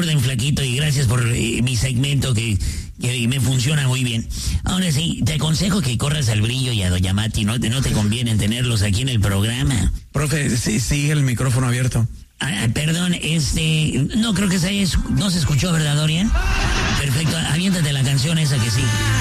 orden, flaquito, y gracias por mi segmento que me funciona muy bien. Ahora sí, te aconsejo que corras al Brillo y a Doña Mati, no te conviene tenerlos aquí en el programa. Profe, sí, sigue el micrófono abierto. Perdón, no creo que no se escuchó, ¿verdad, Dorian? Perfecto, aviéntate la canción esa que sí.